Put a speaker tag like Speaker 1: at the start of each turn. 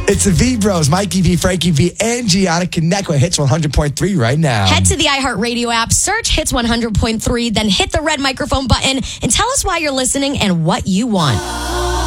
Speaker 1: It's the V Bros, Mikey V, Frankie V, and Gianna. Connect with Hits 100.3 right now.
Speaker 2: Head to the iHeartRadio app, search Hits 100.3, then hit the red microphone button and tell us why you're listening and what you want.